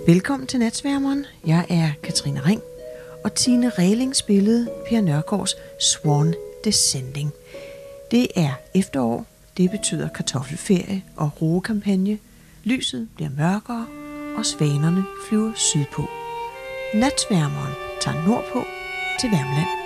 Velkommen til Natsværmeren. Jeg er Katrine Ring, og Tine Regling spillede Per Nørgaards Swan Descending. Det er efterår, det betyder kartoffelferie og roekampagne. Lyset bliver mørkere, og svanerne flyver sydpå. Natsværmeren tager nordpå til Värmland.